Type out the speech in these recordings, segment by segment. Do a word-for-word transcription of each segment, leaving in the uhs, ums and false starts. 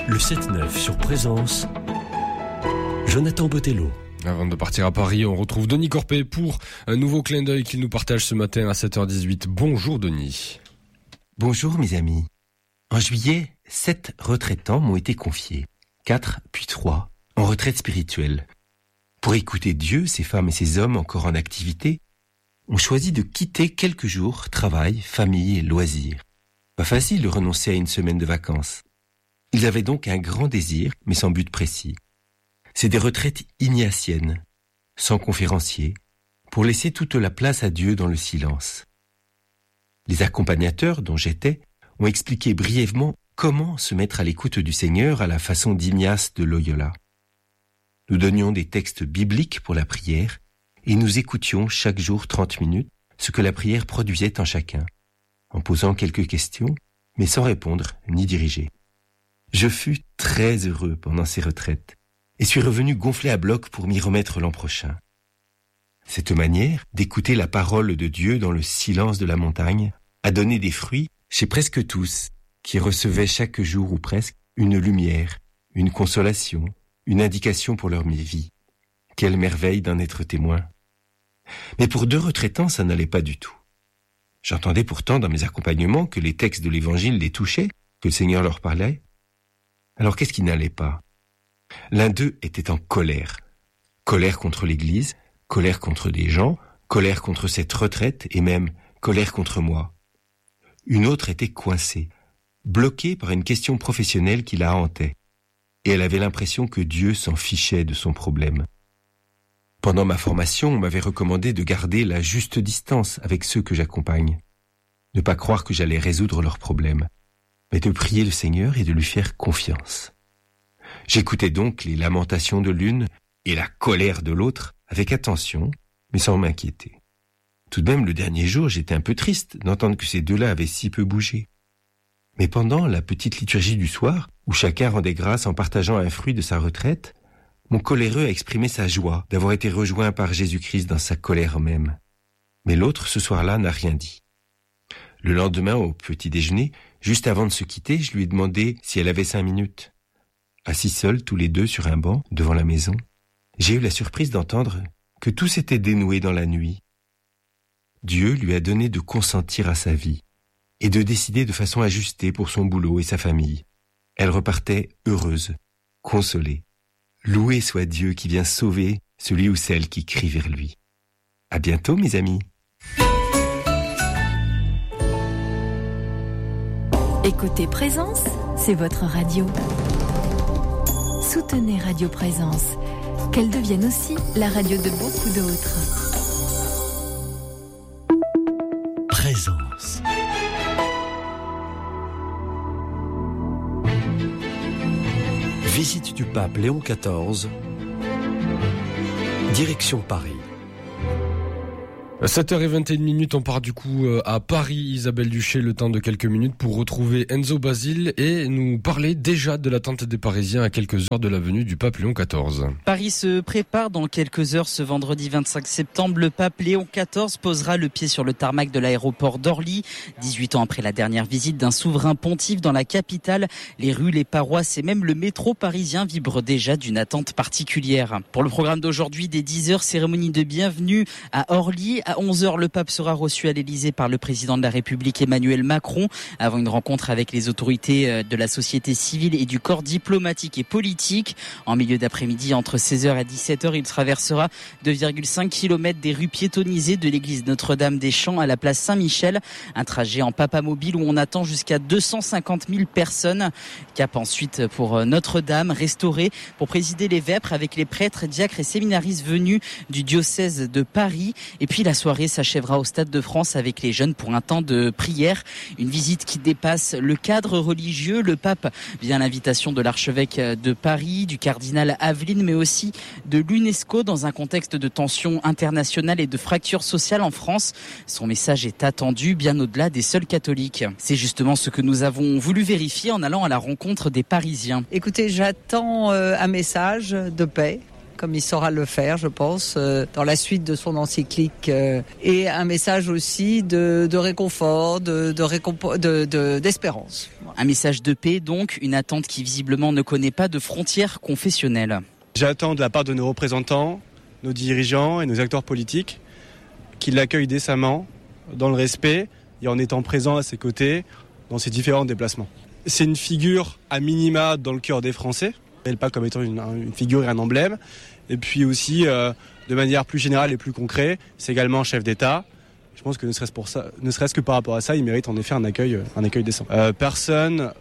Le sept neuf sur Présence, Jonathan Botello. Avant de partir à Paris, on retrouve Denis Corpet pour un nouveau clin d'œil qu'il nous partage ce matin à sept heures dix-huit. Bonjour Denis. Bonjour mes amis. En juillet, sept retraitants m'ont été confiés. Quatre, puis trois, en retraite spirituelle. Pour écouter Dieu, ces femmes et ces hommes encore en activité, ont choisi de quitter quelques jours travail, famille et loisirs. Pas facile de renoncer à une semaine de vacances. Ils avaient donc un grand désir, mais sans but précis. C'est des retraites ignatiennes, sans conférencier, pour laisser toute la place à Dieu dans le silence. Les accompagnateurs, dont j'étais, ont expliqué brièvement comment se mettre à l'écoute du Seigneur à la façon d'Ignace de Loyola. Nous donnions des textes bibliques pour la prière et nous écoutions chaque jour trente minutes ce que la prière produisait en chacun, en posant quelques questions, mais sans répondre ni diriger. Je fus très heureux pendant ces retraites et suis revenu gonflé à bloc pour m'y remettre l'an prochain. Cette manière d'écouter la parole de Dieu dans le silence de la montagne a donné des fruits chez presque tous, qui recevaient chaque jour ou presque une lumière, une consolation, une indication pour leur vie. Quelle merveille d'en être témoin. Mais pour deux retraitants, ça n'allait pas du tout. J'entendais pourtant dans mes accompagnements que les textes de l'Évangile les touchaient, que le Seigneur leur parlait. Alors qu'est-ce qui n'allait pas ? L'un d'eux était en colère. Colère contre l'Église, colère contre des gens, colère contre cette retraite et même colère contre moi. Une autre était coincée, bloquée par une question professionnelle qui la hantait. Et elle avait l'impression que Dieu s'en fichait de son problème. Pendant ma formation, on m'avait recommandé de garder la juste distance avec ceux que j'accompagne. Ne pas croire que j'allais résoudre leurs problèmes, mais de prier le Seigneur et de lui faire confiance. J'écoutais donc les lamentations de l'une et la colère de l'autre avec attention, mais sans m'inquiéter. Tout de même, le dernier jour, j'étais un peu triste d'entendre que ces deux-là avaient si peu bougé. Mais pendant la petite liturgie du soir, où chacun rendait grâce en partageant un fruit de sa retraite, mon coléreux a exprimé sa joie d'avoir été rejoint par Jésus-Christ dans sa colère même. Mais l'autre, ce soir-là, n'a rien dit. Le lendemain, au petit déjeuner, juste avant de se quitter, je lui ai demandé si elle avait cinq minutes. Assis seuls, tous les deux, sur un banc, devant la maison, j'ai eu la surprise d'entendre que tout s'était dénoué dans la nuit. Dieu lui a donné de consentir à sa vie et de décider de façon ajustée pour son boulot et sa famille. Elle repartait heureuse, consolée. Loué soit Dieu qui vient sauver celui ou celle qui crie vers lui. À bientôt, mes amis. Écoutez Présence, c'est votre radio. Soutenez Radio Présence, qu'elle devienne aussi la radio de beaucoup d'autres. Présence. Visite du pape Léon quatorze. Direction Paris. sept heures vingt et une minutes, on part du coup à Paris, Isabelle Duché, le temps de quelques minutes pour retrouver Enzo Basile et nous parler déjà de l'attente des Parisiens à quelques heures de la venue du pape Léon quatorze. Paris se prépare dans quelques heures. Ce vendredi vingt-cinq septembre, le pape Léon quatorze posera le pied sur le tarmac de l'aéroport d'Orly. dix-huit ans après la dernière visite d'un souverain pontife dans la capitale, les rues, les paroisses et même le métro parisien vibrent déjà d'une attente particulière. Pour le programme d'aujourd'hui, dès dix heures, cérémonie de bienvenue à Orly. À onze heures, le pape sera reçu à l'Élysée par le président de la République Emmanuel Macron avant une rencontre avec les autorités de la société civile et du corps diplomatique et politique. En milieu d'après-midi, entre seize heures et dix-sept heures, il traversera deux virgule cinq kilomètres des rues piétonnisées de l'église Notre-Dame-des-Champs à la place Saint-Michel. Un trajet en papamobile où on attend jusqu'à deux cent cinquante mille personnes. Cap ensuite pour Notre-Dame, restaurée pour présider les vêpres avec les prêtres, diacres et séminaristes venus du diocèse de Paris. Et puis la soirée s'achèvera au Stade de France avec les jeunes pour un temps de prière. Une visite qui dépasse le cadre religieux. Le pape vient à l'invitation de l'archevêque de Paris, du cardinal Aveline, mais aussi de l'UNESCO dans un contexte de tension internationale et de fracture sociale en France. Son message est attendu bien au-delà des seuls catholiques. C'est justement ce que nous avons voulu vérifier en allant à la rencontre des Parisiens. Écoutez, j'attends euh, un message de paix, comme il saura le faire, je pense, euh, dans la suite de son encyclique, euh, et un message aussi de, de réconfort, de, de, récompo- de, de, d'espérance. Un message de paix, donc, une attente qui visiblement ne connaît pas de frontières confessionnelles. J'attends de la part de nos représentants, nos dirigeants et nos acteurs politiques qu'ils l'accueillent décemment, dans le respect et en étant présents à ses côtés dans ses différents déplacements. C'est une figure à minima dans le cœur des Français, elle pas comme étant une, une figure et un emblème. Et puis aussi, euh, de manière plus générale et plus concrète, c'est également un chef d'État. Je pense que ne serait-ce, pour ça, ne serait-ce que par rapport à ça, il mérite en effet un accueil, un accueil décent. Euh, personne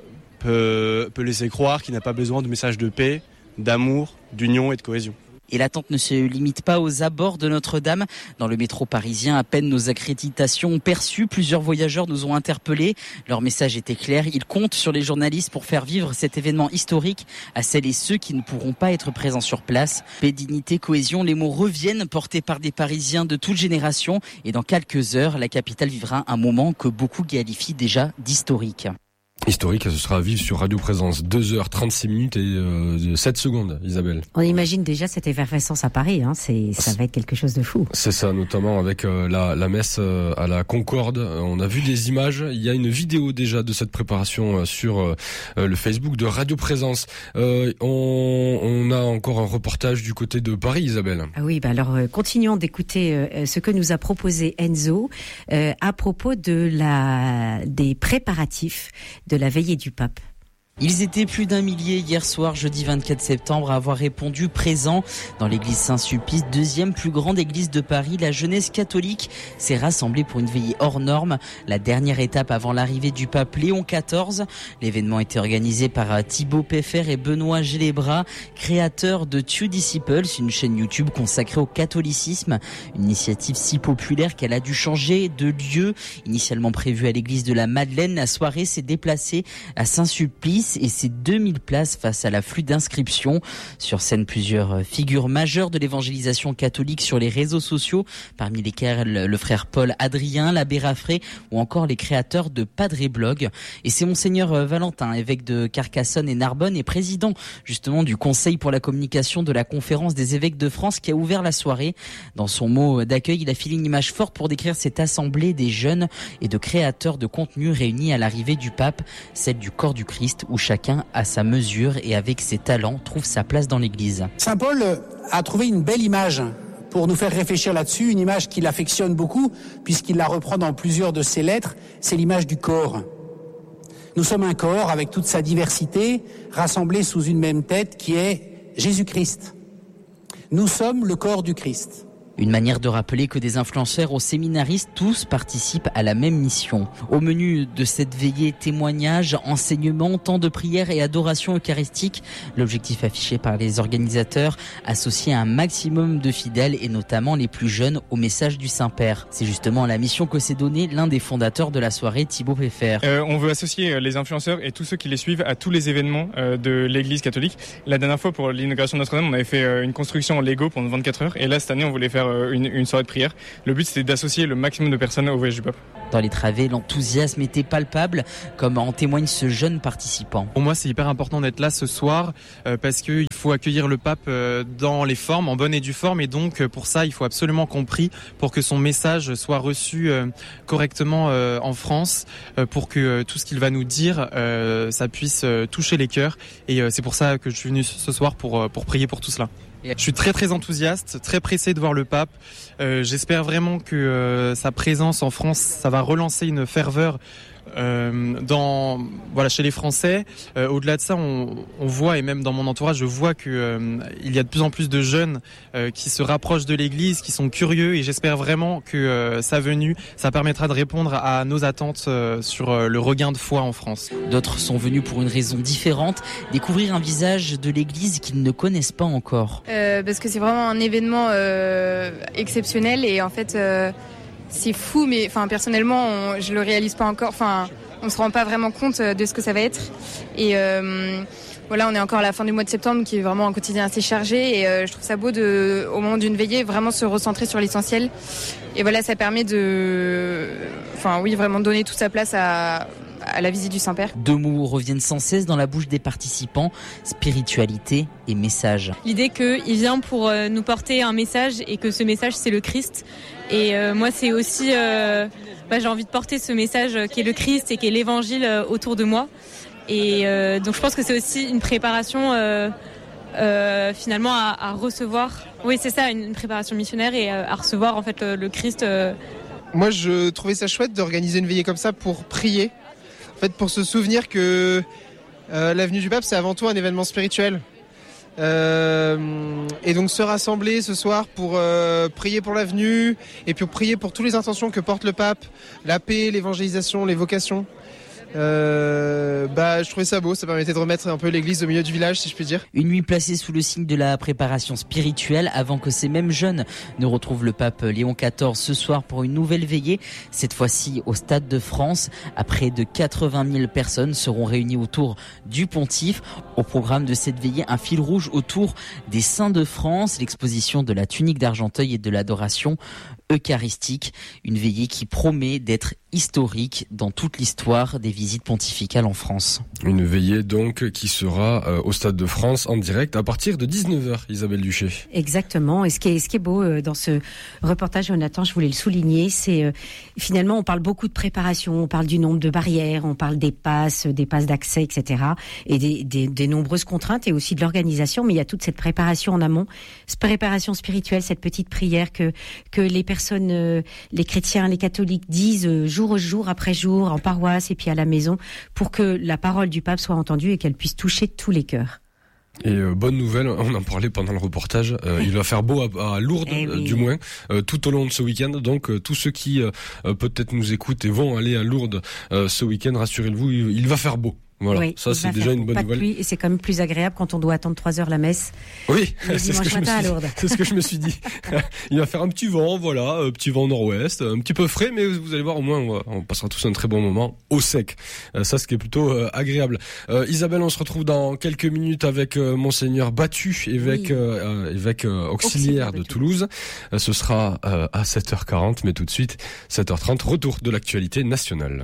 peut, peut laisser croire qu'il n'a pas besoin de messages de paix, d'amour, d'union et de cohésion. Et l'attente ne se limite pas aux abords de Notre-Dame. Dans le métro parisien, à peine nos accréditations ont perçu, plusieurs voyageurs nous ont interpellés. Leur message était clair, ils comptent sur les journalistes pour faire vivre cet événement historique à celles et ceux qui ne pourront pas être présents sur place. Paix, dignité, cohésion, les mots reviennent, portés par des Parisiens de toute génération. Et dans quelques heures, la capitale vivra un moment que beaucoup qualifient déjà d'historique. Historique, ce sera à vivre sur Radio Présence. deux heures trente-six minutes et euh, sept secondes, Isabelle. On imagine déjà cette effervescence à Paris, hein. C'est, ça va être quelque chose de fou. C'est ça, notamment avec euh, la, la messe euh, à la Concorde. On a vu des images, il y a une vidéo déjà de cette préparation euh, sur euh, le Facebook de Radio Présence. Euh, on, on a encore un reportage du côté de Paris, Isabelle. Ah oui, bah alors euh, continuons d'écouter euh, ce que nous a proposé Enzo euh, à propos de la des préparatifs de la veillée du pape. Ils étaient plus d'un millier hier soir, jeudi vingt-quatre septembre, à avoir répondu présent dans l'église Saint-Sulpice, deuxième plus grande église de Paris. La jeunesse catholique s'est rassemblée pour une veillée hors norme, la dernière étape avant l'arrivée du pape Léon quatorze. L'événement était organisé par Thibaut Peffer et Benoît Gélébrat, créateurs de Two Disciples, une chaîne YouTube consacrée au catholicisme. Une initiative si populaire qu'elle a dû changer de lieu. Initialement prévue à l'église de la Madeleine, la soirée s'est déplacée à Saint-Sulpice et ses deux mille places face à l'afflux d'inscriptions. Sur scène, plusieurs figures majeures de l'évangélisation catholique sur les réseaux sociaux, parmi lesquelles le frère Paul Adrien, l'abbé Raffray ou encore les créateurs de Padre Blog. Et c'est Monseigneur Valentin, évêque de Carcassonne et Narbonne et président justement du Conseil pour la communication de la Conférence des évêques de France qui a ouvert la soirée. Dans son mot d'accueil, il a filé une image forte pour décrire cette assemblée des jeunes et de créateurs de contenu réunis à l'arrivée du pape, celle du corps du Christ, où chacun, à sa mesure et avec ses talents, trouve sa place dans l'Église. Saint Paul a trouvé une belle image pour nous faire réfléchir là-dessus, une image qu'il affectionne beaucoup, puisqu'il la reprend dans plusieurs de ses lettres, c'est l'image du corps. Nous sommes un corps avec toute sa diversité, rassemblés sous une même tête qui est Jésus-Christ. Nous sommes le corps du Christ. Une manière de rappeler que des influenceurs aux séminaristes, tous participent à la même mission. Au menu de cette veillée, témoignages, enseignements, temps de prière et adoration eucharistique. L'objectif affiché par les organisateurs, associer un maximum de fidèles et notamment les plus jeunes au message du Saint-Père. C'est justement la mission que s'est donnée l'un des fondateurs de la soirée, Thibaut Peffer. Euh, on veut associer les influenceurs et tous ceux qui les suivent à tous les événements euh, de l'Église catholique. La dernière fois, pour l'inauguration de Notre-Dame, on avait fait euh, une construction en Lego pendant vingt-quatre heures. Et là, cette année, on voulait faire Une, une soirée de prière. Le but, c'était d'associer le maximum de personnes au voyage du pape. Dans les travées, l'enthousiasme était palpable, comme en témoigne ce jeune participant. Pour moi, c'est hyper important d'être là ce soir euh, parce qu'il faut accueillir le pape euh, dans les formes, en bonne et due forme. Et donc, euh, pour ça, il faut absolument qu'on prie pour que son message soit reçu euh, correctement euh, en France, euh, pour que euh, tout ce qu'il va nous dire, euh, ça puisse euh, toucher les cœurs. Et euh, c'est pour ça que je suis venu ce soir pour, euh, pour prier pour tout cela. Je suis très très enthousiaste, très pressé de voir le pape. Euh, j'espère vraiment que euh, sa présence en France, ça va relancer une ferveur euh, dans voilà chez les Français. Euh, au-delà de ça, on, on voit, et même dans mon entourage, je vois que euh, il y a de plus en plus de jeunes euh, qui se rapprochent de l'Église, qui sont curieux, et j'espère vraiment que euh, sa venue, ça permettra de répondre à nos attentes euh, sur euh, le regain de foi en France. D'autres sont venus pour une raison différente, découvrir un visage de l'Église qu'ils ne connaissent pas encore. Euh, parce que c'est vraiment un événement euh, exceptionnel et en fait euh, c'est fou, mais enfin personnellement on, je le réalise pas encore, enfin on se rend pas vraiment compte de ce que ça va être. Et euh, voilà, on est encore à la fin du mois de septembre qui est vraiment un quotidien assez chargé et euh, je trouve ça beau de, au moment d'une veillée, vraiment se recentrer sur l'essentiel. Et voilà, ça permet de, enfin oui, vraiment donner toute sa place à à la visite du Saint-Père. Deux mots reviennent sans cesse dans la bouche des participants, spiritualité et message. L'idée qu'il vient pour nous porter un message et que ce message c'est le Christ. Et euh, moi c'est aussi, euh, bah, j'ai envie de porter ce message qui est le Christ et qui est l'évangile autour de moi. Et euh, donc je pense que c'est aussi une préparation euh, euh, finalement à, à recevoir. Oui c'est ça, une préparation missionnaire et à recevoir en fait le, le Christ. Euh... Moi je trouvais ça chouette d'organiser une veillée comme ça pour prier. En fait pour se souvenir que euh, l'avenue du Pape c'est avant tout un événement spirituel. Euh, et donc se rassembler ce soir pour euh, prier pour l'avenue et puis prier pour toutes les intentions que porte le pape, la paix, l'évangélisation, les vocations. Euh, bah, je trouvais ça beau, ça permettait de remettre un peu l'église au milieu du village, si je puis dire. Une nuit placée sous le signe de la préparation spirituelle avant que ces mêmes jeunes ne retrouvent le pape Léon quatorze ce soir pour une nouvelle veillée, cette fois-ci au Stade de France. À près de quatre-vingt mille personnes seront réunies autour du pontife. Au programme de cette veillée, un fil rouge autour des saints de France, l'exposition de la tunique d'Argenteuil et de l'adoration eucharistique. Une veillée qui promet d'être historique dans toute l'histoire des visites pontificales en France. Une veillée donc qui sera euh, au Stade de France en direct à partir de dix-neuf heures, Isabelle Duché. Exactement. Et ce qui est, ce qui est beau euh, dans ce reportage, Jonathan, je voulais le souligner, c'est euh, finalement on parle beaucoup de préparation, on parle du nombre de barrières, on parle des passes, des passes d'accès, et cetera. Et des, des, des nombreuses contraintes et aussi de l'organisation, mais il y a toute cette préparation en amont, cette préparation spirituelle, cette petite prière que que les personnes, euh, les chrétiens, les catholiques disent euh, jour jour après jour, en paroisse et puis à la maison, pour que la parole du pape soit entendue et qu'elle puisse toucher tous les cœurs. Et euh, bonne nouvelle, on en parlait pendant le reportage, euh, il va faire beau à, à Lourdes, eh oui. euh, du moins, euh, tout au long de ce week-end. Donc euh, tous ceux qui euh, peut-être nous écoutent et vont aller à Lourdes euh, ce week-end, rassurez-vous, il, il va faire beau. Voilà, oui, ça c'est déjà une bonne pas nouvelle. De pluie, et c'est quand même plus agréable quand on doit attendre trois heures la messe. Oui, c'est ce, que je me suis, c'est ce que je me suis dit. Il va faire un petit vent, voilà, un petit vent nord-ouest, un petit peu frais, mais vous allez voir, au moins on, va, on passera tous un très bon moment au sec. Euh, ça, ce qui est plutôt euh, agréable. Euh, Isabelle, on se retrouve dans quelques minutes avec euh, Monseigneur Battu, évêque, oui. euh, évêque euh, auxiliaire, auxiliaire de, de Toulouse. Euh, ce sera euh, à sept heures quarante, mais tout de suite, sept heures trente, retour de l'actualité nationale.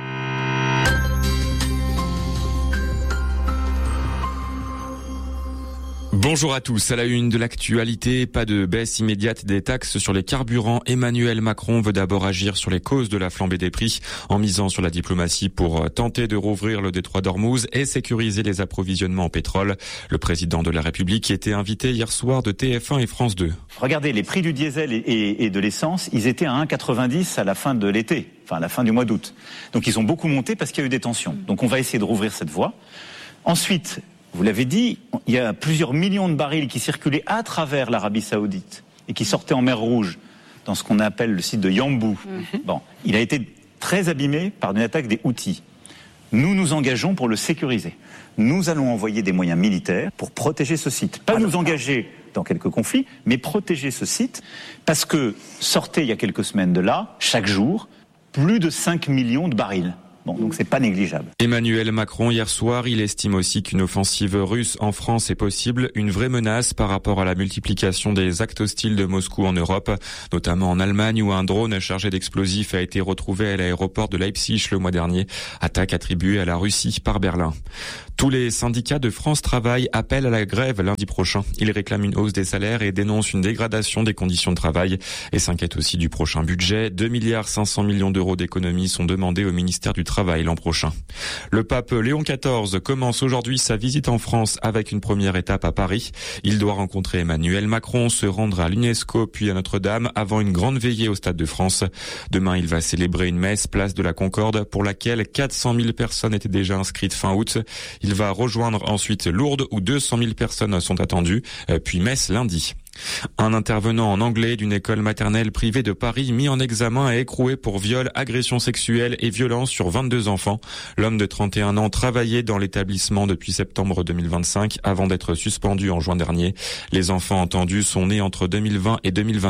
Bonjour à tous. À la une de l'actualité, pas de baisse immédiate des taxes sur les carburants. Emmanuel Macron veut d'abord agir sur les causes de la flambée des prix en misant sur la diplomatie pour tenter de rouvrir le détroit d'Ormuz et sécuriser les approvisionnements en pétrole. Le président de la République était invité hier soir de T F un et France deux. Regardez, les prix du diesel et, et, et de l'essence, ils étaient à un virgule quatre-vingt-dix à la fin de l'été, enfin à la fin du mois d'août. Donc ils ont beaucoup monté parce qu'il y a eu des tensions. Donc on va essayer de rouvrir cette voie. Ensuite, vous l'avez dit, il y a plusieurs millions de barils qui circulaient à travers l'Arabie Saoudite et qui sortaient en mer Rouge, dans ce qu'on appelle le site de Yanbu. Mm-hmm. Bon, il a été très abîmé par une attaque des Houthis. Nous nous engageons pour le sécuriser. Nous allons envoyer des moyens militaires pour protéger ce site. Pas Alors, nous engager dans quelques conflits, mais protéger ce site, parce que sortait il y a quelques semaines de là, chaque jour, plus de cinq millions de barils. Bon, donc c'est pas négligeable. Emmanuel Macron, hier soir, il estime aussi qu'une offensive russe en France est possible, une vraie menace par rapport à la multiplication des actes hostiles de Moscou en Europe, notamment en Allemagne où un drone chargé d'explosifs a été retrouvé à l'aéroport de Leipzig le mois dernier, attaque attribuée à la Russie par Berlin. Tous les syndicats de France Travail appellent à la grève lundi prochain. Ils réclament une hausse des salaires et dénoncent une dégradation des conditions de travail et s'inquiètent aussi du prochain budget. deux milliards cinq cents millions d'euros d'économies sont demandés au ministère du Travail l'an prochain. Le pape Léon quatorze commence aujourd'hui sa visite en France avec une première étape à Paris. Il doit rencontrer Emmanuel Macron, se rendre à l'UNESCO puis à Notre-Dame avant une grande veillée au Stade de France. Demain, il va célébrer une messe place de la Concorde pour laquelle quatre cent mille personnes étaient déjà inscrites fin août. Il va rejoindre ensuite Lourdes où deux cent mille personnes sont attendues, puis Metz lundi. Un intervenant en anglais d'une école maternelle privée de Paris mis en examen et écroué pour viol, agression sexuelle et violence sur vingt-deux enfants. L'homme de trente et un ans travaillait dans l'établissement depuis septembre deux mille vingt-cinq avant d'être suspendu en juin dernier. Les enfants entendus sont nés entre deux mille vingt et deux mille vingt-deux.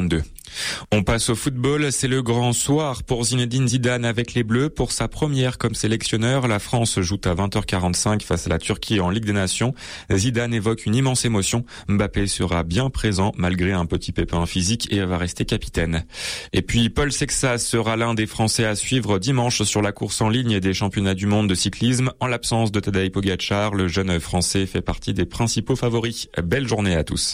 On passe au football, c'est le grand soir pour Zinedine Zidane avec les Bleus. Pour sa première comme sélectionneur, la France joue à vingt heures quarante-cinq face à la Turquie en Ligue des Nations. Zidane évoque une immense émotion. Mbappé sera bien présent malgré un petit pépin physique et va rester capitaine. Et puis Paul Sexas sera l'un des Français à suivre dimanche sur la course en ligne des championnats du monde de cyclisme. En l'absence de Tadej Pogačar, le jeune Français fait partie des principaux favoris. Belle journée à tous.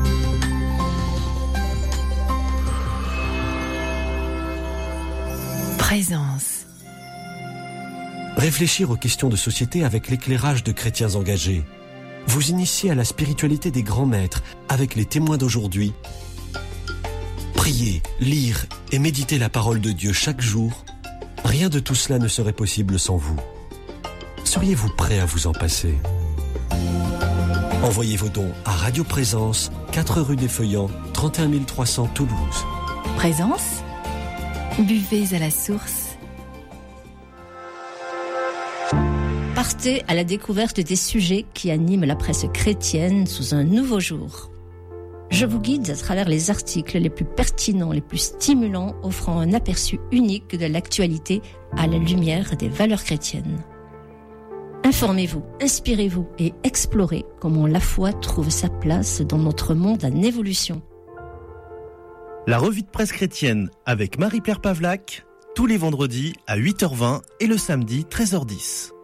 Présence. Réfléchir aux questions de société avec l'éclairage de chrétiens engagés. Vous initier à la spiritualité des grands maîtres avec les témoins d'aujourd'hui. Prier, lire et méditer la parole de Dieu chaque jour. Rien de tout cela ne serait possible sans vous. Seriez-vous prêt à vous en passer ? Envoyez vos dons à Radio Présence, quatre rue des Feuillants, trente et un mille trois cents Toulouse. Présence ? Buvez à la source. Partez à la découverte des sujets qui animent la presse chrétienne sous un nouveau jour. Je vous guide à travers les articles les plus pertinents, les plus stimulants, offrant un aperçu unique de l'actualité à la lumière des valeurs chrétiennes. Informez-vous, inspirez-vous et explorez comment la foi trouve sa place dans notre monde en évolution. La revue de presse chrétienne avec Marie-Pierre Pavlac, tous les vendredis à huit heures vingt et le samedi treize heures dix.